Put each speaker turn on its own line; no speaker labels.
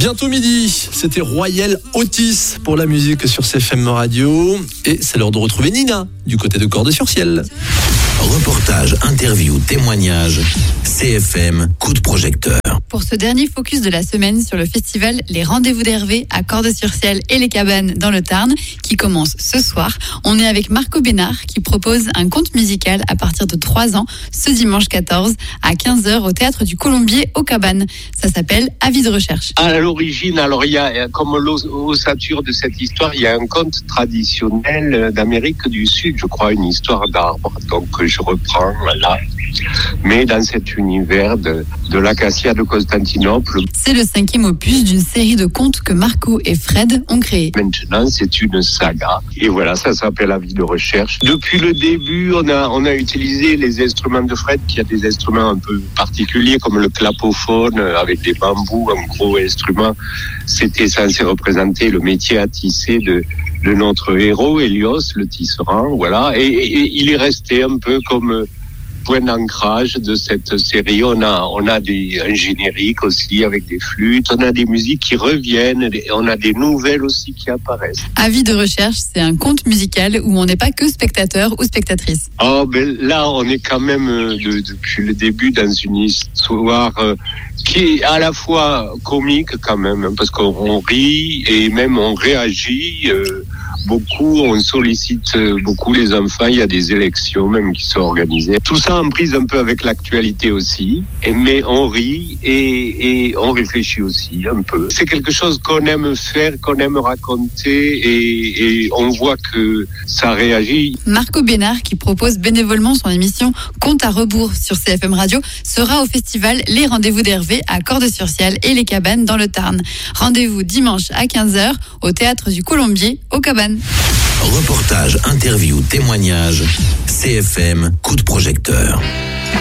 Bientôt midi, c'était Royal Otis pour la musique sur CFM Radio. Et c'est l'heure de retrouver Nina du côté de Cordes-sur-Ciel.
Reportage, interview, témoignage, CFM, coup de projecteur.
Pour ce dernier focus de la semaine sur le festival Les Rendez-vous d'Hervé à Cordes-sur-Ciel et les Cabanes dans le Tarn, qui commence ce soir, on est avec Marco Bénard qui propose un conte musical à partir de 3 ans, ce dimanche 14 à 15h au Théâtre du Colombier aux Cabanes. Ça s'appelle Avis de recherche.
À l'origine, alors il y a, comme l'ossature de cette histoire, il y a un conte traditionnel d'Amérique du Sud, je crois, une histoire d'arbre, donc je reprends là, mais dans cet univers de l'acacia de Constantinople.
C'est le 5e opus d'une série de contes que Marco et Fred ont créé.
Maintenant, c'est une saga. Et voilà, ça s'appelle Avis de recherche. Depuis le début, on a utilisé les instruments de Fred, qui a des instruments un peu particuliers, comme le clapophone, avec des bambous, un gros instrument. C'était censé représenter le métier à tisser de notre héros, Hélios, le tisserand, voilà. Et il est resté un peu comme point d'ancrage de cette série. On a un générique aussi avec des flûtes, on a des musiques qui reviennent, on a des nouvelles aussi qui apparaissent.
Avis de recherche, c'est un conte musical où on n'est pas que spectateur ou spectatrice.
Oh, ben là, on est quand même depuis le début dans une histoire qui est à la fois comique quand même, parce qu'on rit et même on réagit beaucoup, on sollicite beaucoup les enfants, il y a des élections même qui sont organisées. Tout ça en prise un peu avec l'actualité aussi, mais on rit et on réfléchit aussi un peu. C'est quelque chose qu'on aime faire, qu'on aime raconter et on voit que ça réagit.
Marco Bénard, qui propose bénévolement son émission Compte à rebours sur CFM Radio, sera au festival Les Rendez-vous d'Hervé à Cordes-sur-Ciel et les Cabanes dans le Tarn. Rendez-vous dimanche à 15h au Théâtre du Colombier aux Cabanes.
Reportage, interview, témoignage, CFM, coup de projecteur.